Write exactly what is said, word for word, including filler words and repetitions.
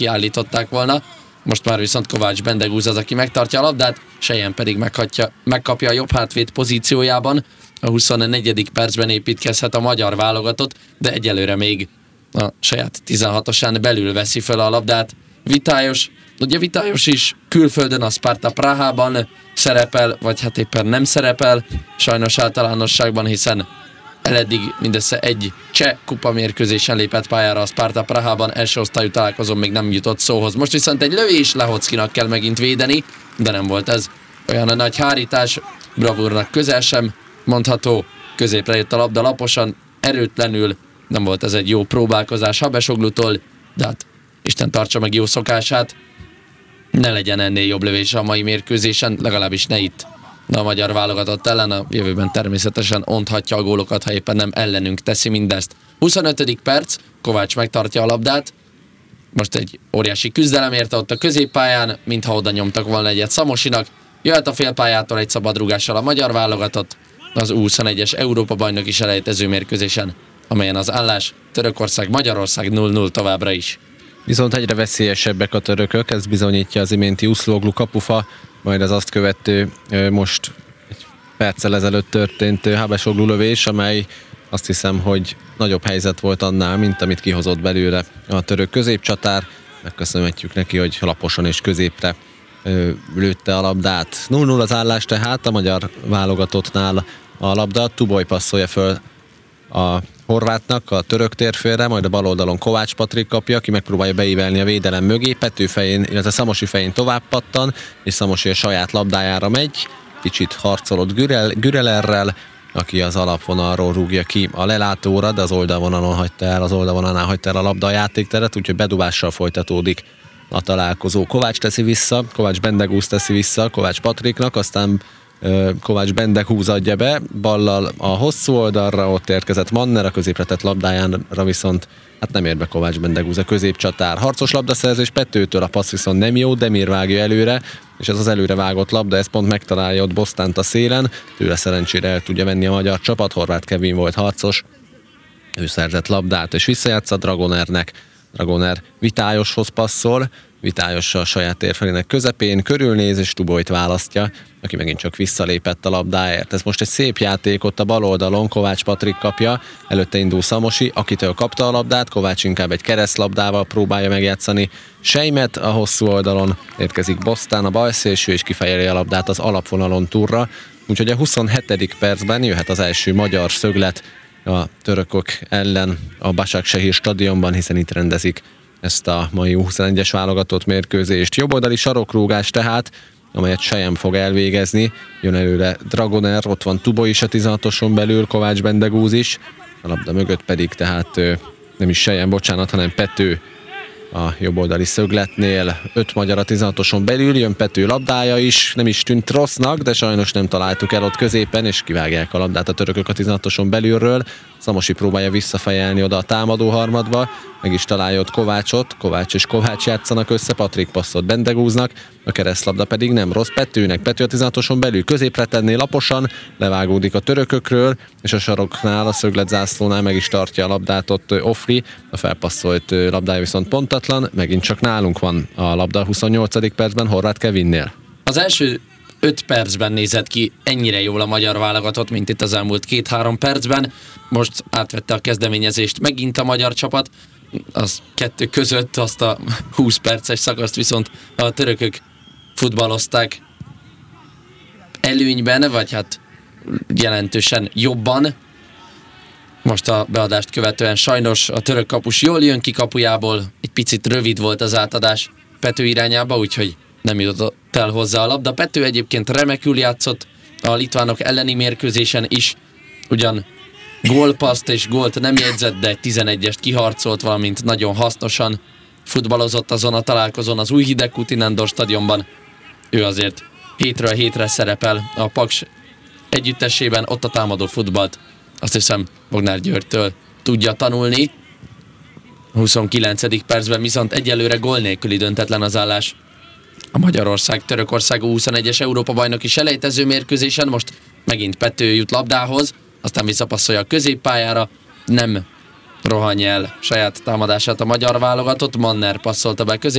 kiállították volna. Most már viszont Kovács Bendegúz az, aki megtartja a labdát, Sejen pedig meghatja, megkapja a jobb hátvét pozíciójában. A huszonnegyedik percben építkezhet a magyar válogatott, de egyelőre még a saját tizenhatosán belül veszi fel a labdát. Vitályos, ugye Vitályos is külföldön a Sparta Prahában szerepel, vagy hát éppen nem szerepel, sajnos általánosságban, hiszen eleddig mindössze egy cseh kupamérkőzésen lépett pályára a Sparta Prahában, első osztályú találkozón még nem jutott szóhoz. Most viszont egy lövés, Lehockinak kell megint védeni, de nem volt ez olyan a nagy hárítás, bravúrnak közel sem mondható, középre jött a labda laposan, erőtlenül, nem volt ez egy jó próbálkozás Habesoglutól, de hát Isten tartsa meg jó szokását, ne legyen ennél jobb lövés a mai mérkőzésen, legalábbis ne itt a magyar válogatott ellen, a jövőben természetesen onthatja a gólokat, ha éppen nem ellenünk teszi mindezt. huszonötödik perc, Kovács megtartja a labdát, most egy óriási küzdelem érte ott a középpályán, mintha oda nyomtak volna egyet Szamosinak, jöhet a félpályától egy szabadrúgással a magyar válogatott, az U huszonegyes Európa-bajnoki selejtező mérkőzésen, amelyen az állás Törökország-Magyarország nulla nulla továbbra is. Viszont egyre veszélyesebbek a törökök, ez bizonyítja az iménti Uszloglu kapufa, majd az azt követő most egy perccel ezelőtt történt Habesoglu lövés, amely azt hiszem, hogy nagyobb helyzet volt annál, mint amit kihozott belőle a török középcsatár. Megköszönhetjük neki, hogy laposan és középre lőtte a labdát. nulla nulla az állás tehát a magyar válogatottnál a labda. Tuboly passzolja föl a horvátnak a török térfélre, majd a bal oldalon Kovács Patrik kapja, aki megpróbálja beívelni a védelem mögé, Pető fején, illetve Szamosi fején tovább pattan, és Szamosi a saját labdájára megy, kicsit harcolott Gürel, Gürelerrel, aki az alapvonalról rúgja ki a lelátóra, de az oldalvonalon hagyta el, az oldalvonalnál hagyta el a labda a játékteret, úgyhogy bedobással folytatódik a találkozó. Kovács teszi vissza, Kovács Bendegúz teszi vissza Kovács Patriknak, aztán Kovács Bendegúz adja be, ballal a hosszú oldalra, ott érkezett Manner, a középre tett labdájára viszont hát nem ér be Kovács Bendegúz, a középcsatár. Harcos labdaszerzés Petőtől, a passz viszont nem jó, Demir vágja előre, és ez az előre vágott labda, ez pont megtalálja ott Bosztánt a szélen, tőle szerencsére el tudja venni a magyar csapat, Horváth Kevin volt harcos, ő szerzett labdát, és visszajátsza Dragonernek. Dragoner Vitályoshoz passzol, Vitályos a saját térfelének közepén, körülnéz és Tubolyt választja, aki megint csak visszalépett a labdáért. Ez most egy szép játék ott a bal oldalon, Kovács Patrik kapja, előtte indul Szamosi, akitől kapta a labdát, Kovács inkább egy keresztlabdával próbálja megjátszani Sejmet, a hosszú oldalon érkezik Bosztán, a balszélső, és kifejeli a labdát az alapvonalon túlra, úgyhogy a huszonhetedik percben jöhet az első magyar szöglet a törökök ellen a Başakşehir stadionban, hiszen itt rendezik ezt a mai U huszonegyes válogatott mérkőzést. Jobboldali sarokrúgás tehát, amelyet Sejem fog elvégezni. Jön előre Dragoner, ott van Tuboly is a tizenhatoson belül, Kovács Bendegúz is. A labda mögött pedig tehát nem is Sejem, bocsánat, hanem Pető a jobboldali szögletnél. Öt magyar a tizenhatoson belül, jön Pető labdája is, nem is tűnt rossznak, de sajnos nem találtuk el ott középen, és kivágják a labdát a törökök a tizenhatoson belülről. Szamosi próbálja visszafejelni oda a támadó harmadba, meg is találja ott Kovácsot, Kovács és Kovács játszanak össze, Patrik passzolt Bendegúznak, a keresztlabda pedig nem rossz Petőnek, Pető a tizenhatoson belül középre tenné laposan, levágódik a törökökről, és a saroknál, a szögletzászlónál meg is tartja a labdát ott Ofri, a felpasszolt labdája viszont pontatlan, megint csak nálunk van a labda a huszonnyolcadik percben Horváth Kevinnél. Az első öt percben nézett ki ennyire jól a magyar válogatott, mint itt az elmúlt két-három percben. Most átvette a kezdeményezést megint a magyar csapat, az kettő között azt a húsz perces szakaszt viszont a törökök futballozták előnyben, vagy hát jelentősen jobban. Most a beadást követően sajnos a török kapus jól jön ki kapujából, egy picit rövid volt az átadás Pető irányába, úgyhogy nem jutott el hozzá a labda. Pető egyébként remekül játszott a litvánok elleni mérkőzésen is, ugyan gólpaszt és gólt nem jegyzett, de egy tizenegyest kiharcolt, valamint nagyon hasznosan futballozott azon a találkozón az új Hidegkúti Nándor stadionban. Ő azért hétről hétre szerepel a Paks együttesében, ott a támadó futballt azt hiszem Bognár Györgytől tudja tanulni. A huszonkilencedik percben viszont egyelőre gól nélküli döntetlen az állás a Magyarország-Törökország U huszonegyes Európa-bajnoki selejtező mérkőzésen. Most megint Pető jut labdához, aztán visszapasszolja a középpályára, nem rohanja el saját támadását a magyar válogatott, Manner passzolta be közép